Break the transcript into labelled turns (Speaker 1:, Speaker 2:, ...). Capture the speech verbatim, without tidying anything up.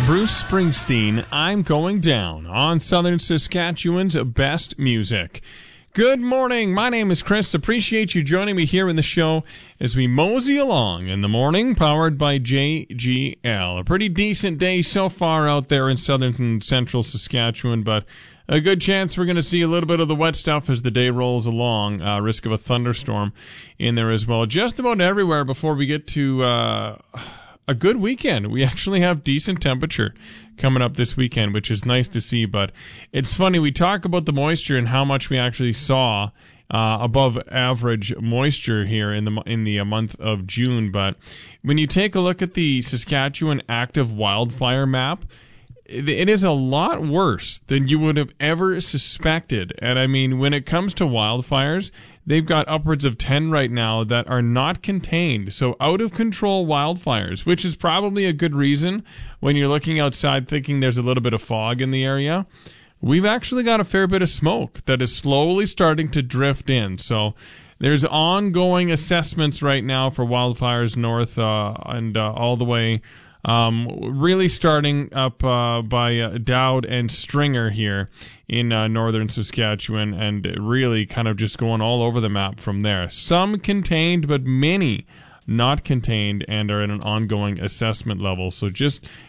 Speaker 1: Bruce Springsteen, I'm Going Down, on Southern Saskatchewan's best music. Good morning. My name is Chris. Appreciate you joining me here in the show as we mosey along in the morning, powered by J G L. A pretty decent day so far out there in southern and central Saskatchewan, but a good chance we're going to see a little bit of the wet stuff as the day rolls along. Uh, risk of a thunderstorm in there as well. Just about everywhere before we get to uh, a good weekend. We actually have decent temperature coming up this weekend, which is nice to see. But it's funny, we talk about the moisture and how much we actually saw uh, above average moisture here in the in the uh, month of June. But when you take a look at the Saskatchewan active wildfire map, it is a lot worse than you would have ever suspected. And I mean, when it comes to wildfires, they've got upwards of ten right now that are not contained. So out of control wildfires, which is probably a good reason when you're looking outside thinking there's a little bit of fog in the area. We've actually got a fair bit of smoke that is slowly starting to drift in. So there's ongoing assessments right now for wildfires north uh, and uh, all the way Um, really starting up uh, by uh, Dowd and Stringer here in uh, northern Saskatchewan, and really kind of just going all over the map from there. Some contained, but many not contained, and are at an ongoing assessment level. So just